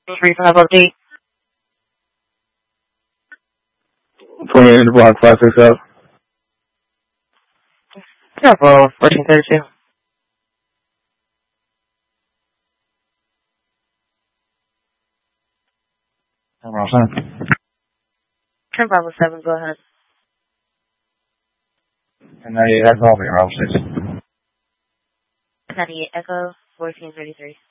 35 update. 28 in the block, 560. Bravo, 1432. 10 Bravo 7, go ahead. 98 Echo, I'll be around 6. 98 Echo, 1433.